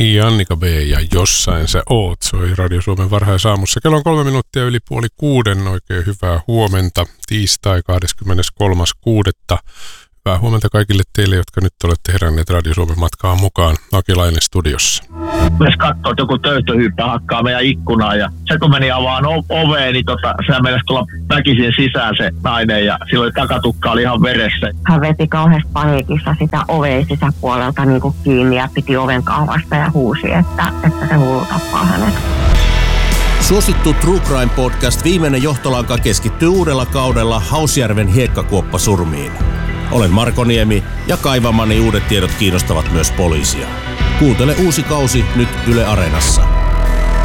Annika B. ja Jossain sä oot soi Radio Suomen varhaisaamussa. Kello on 3 minuuttia yli 5:30. Oikein hyvää huomenta. Tiistai 23.6. Hyvää huomenta kaikille teille, jotka nyt olette heränneet Radio Suomen matkaan mukaan. Akilainen studiossa. Myös katsoo, että joku töyhtöhyyppä hakkaa meidän ikkunaa ja se kun meni avaan oveen, niin sehän menisi tulla väkisin sisään se nainen ja silloin takatukka oli ihan veressä. Hän veti kauheasti paniikissa sitä oveen sisäpuolelta niin kuin kiinni ja piti oven kaavasta ja huusi, että se hullu tappaa hänet. Suosittu True Crime Podcast Viimeinen johtolanka keskittyy uudella kaudella Hausjärven hiekkakuoppasurmiin. Olen Marko Niemi ja kaivamani uudet tiedot kiinnostavat myös poliisia. Kuuntele uusi kausi nyt Yle Areenassa.